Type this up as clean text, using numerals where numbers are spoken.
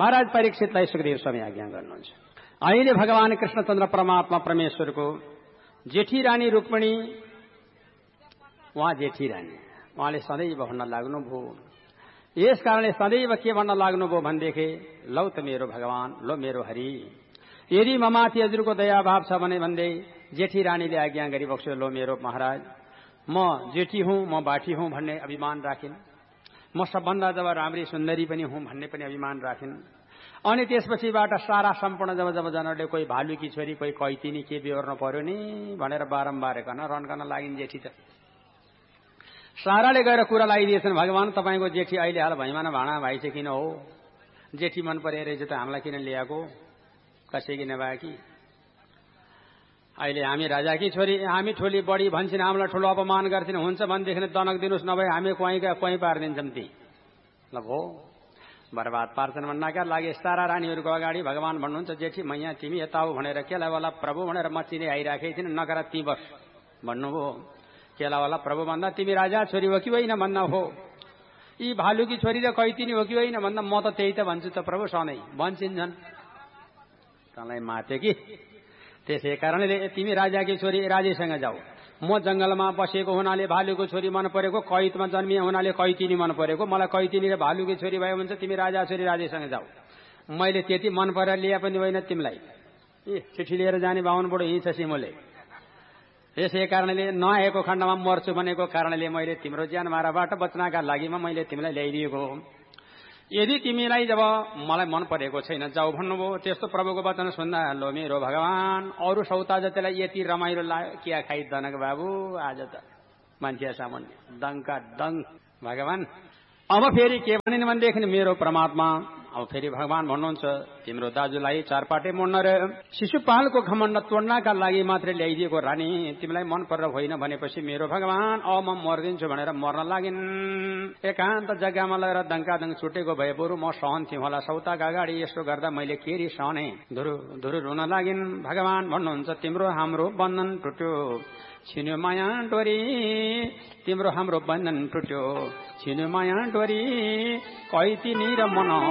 महाराज परीक्षितलाई सुखदेव स्वामी आज्ञा गर्नुहुन्छ। अहिले भगवान कृष्णचन्द्र परमात्मा परमेश्वरको जेठी रानी रुक्मिणी, उहाँ जेठी रानी, उहाँले सदैव भन्न लाग्नुभयो। यस कारणले सदैव के भन्न लाग्नुभयो भनेदेखि, लौ त मेरो भगवान, लो मेरो हरि, यदि ममाथि हजुरको दयाभाव छ भने भन्दै जेठी रानीले आज्ञा गरिबक्स्यो, लो मेरो महाराज, म जेठी हुँ, म बाठी हुँ भन्ने अभिमान राखिन्, म सबभन्दा जब राम्री सुन्दरी पनि हुँ भन्ने पनि अभिमान राखिन्। अनि त्यसपछिबाट सारा सम्पूर्ण जब जब जनहरूले कोही भालुकी छोरी, कोही कैतिनी के बेहोर्नु पर्यो नि भनेर बारम्बार रन्कन लागिन् जेठी त। साराले गएर कुरा लगाइदिएछन्, भगवान तपाईँको जेठी अहिले हाल भैमाना भाँडा भाइ चाहिँ किन हो, जेठी मन परे रहेछ त हामीलाई किन ल्याएको, कसै किन भयो कि, अहिले हामी राजाकी छोरी, हामी ठुली बढी भन्छन्, हामीलाई ठुलो अपमान गर्छन्, हुन्छ भनेदेखि दनक दिनुहोस्, नभए हामी कोही पारिदिन्छौँ ती। ल भो बर्बाद पार्छन् भन्नाका लागि सारा रानीहरूको अगाडि भगवान भन्नुहुन्छ, जेठी मैया तिमी यता हो भनेर केला वाला प्रभु भनेर मचिने आइराखेकी थिइन्, नगर ती बस भन्नुभयो। केला वाला प्रभु भन्दा तिमी राजा छोरी हो कि होइन भन्दा हो, यी भालुकी छोरी र कैतिनी हो कि होइन भन्दा म त त्यही त भन्छु त प्रभु, सधैँ भन्छन् तँलाई माथ्यो कि। त्यसै कारणले तिमी राजाकी छोरी राजेसँग जाऊ, म जंगलमा बसेको हुनाले भालुको छोरी मन परेको, कैदमा जन्मिए हुनाले कैतिनी मन परेको, मलाई कैतिनी र भालुकी छोरी भयो भने तिमी राजा छोरी राजेसँग जाऊ। मैले त्यति मन परेर लिए पनि होइन तिमीलाई, चिठी लिएर जाने बाहुन बुढो हिँड्छ सिमुले। यसै कारणले नआएको खण्डमा मर्छु भनेको कारणले मैले तिम्रो ज्यान माराबाट बच्नका लागि मैले तिमीलाई ल्याइदिएको हो। यदि तिमीलाई जब मलाई मन परेको छैन जाऊ भन्नुभयो, त्यस्तो प्रभुको वचन सुन्दा लो मेरो भगवान, अरू सौता जतिलाई यति रमाइलो लाग्यो क्या खाइ दनक बाबु, आज त मान्छे सामान्य दङका दङ भगवान। अब फेरि के भनिन् भनेदेखि मेरो परमात्मा, अब फेरि भगवान भन्नुहुन्छ, तिम्रो दाजुलाई चारपाटे मोड्न र शिशुपालको घमण्ड तोड्नका लागि मात्रै ल्याइदिएको रानी, तिमीलाई मन परेर होइन भनेपछि मेरो भगवान अब म मर्दिन्छु भनेर मर्न लागिन्। एकान्त जग्गामा लगेर दङकादङ छुटेको भए बरु म सहन्थेँ होला, सौताका अगाडि यस्तो गर्दा मैले केरी सहने, धुरु धुरु रुन लागिन्। भगवान भन्नुहुन्छ, तिम्रो हाम्रो बन्धन टुट्यो, छिन्यो माया डोरी, तिम्रो हाम्रो बन्धन टुट्यो, छिन्यो माया डोरी, कैतिनी र मन